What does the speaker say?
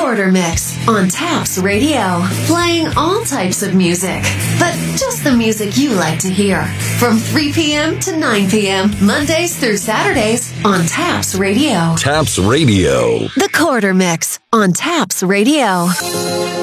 Quarter Mix on Taps Radio. Playing all types of music, but just the music you like to hear. From 3 p.m. to 9 p.m., Mondays through Saturdays on Taps Radio. Taps Radio. The Quarter Mix on Taps Radio.